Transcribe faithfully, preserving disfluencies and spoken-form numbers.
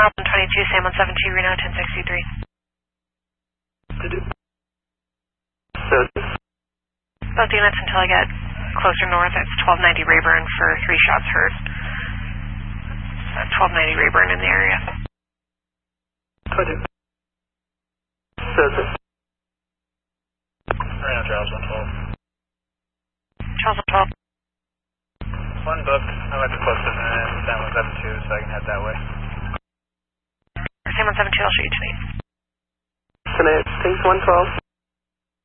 mile one twenty-two, Sam one seven two, Reno ten sixty-three. So, both units until I get closer north. It's twelve ninety Rayburn for three shots heard. Uh, twelve ninety Rayburn in the area. twenty. So, Reno Charles one twelve. Charles one twelve. One booked. I might be close to uh, Sam one seven two, so I can head that way. Sam one seven two, I'll shoot you tonight. tonight, things one twelve.